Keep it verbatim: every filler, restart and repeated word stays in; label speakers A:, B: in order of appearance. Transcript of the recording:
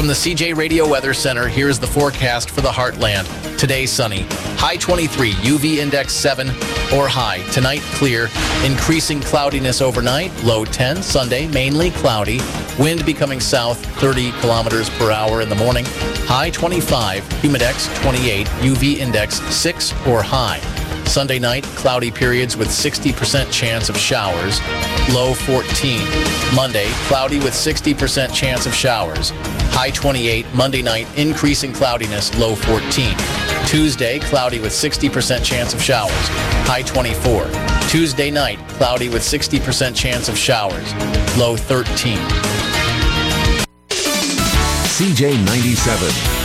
A: From the C J Radio Weather Center, here's the forecast for the Heartland. Today, sunny. High twenty-three, U V index seven or high. Tonight, clear. Increasing cloudiness overnight. Low ten. Sunday, mainly cloudy. Wind becoming south, thirty kilometers per hour in the morning. High twenty-five, humidex twenty-eight, U V index six or high. Sunday night, cloudy periods with sixty percent chance of showers. Low fourteen. Monday, cloudy with sixty percent chance of showers. High twenty-eight. Monday night, increasing cloudiness. Low fourteen. Tuesday, cloudy with sixty percent chance of showers. High twenty-four. Tuesday night, cloudy with sixty percent chance of showers. Low thirteen.
B: C J ninety-seven.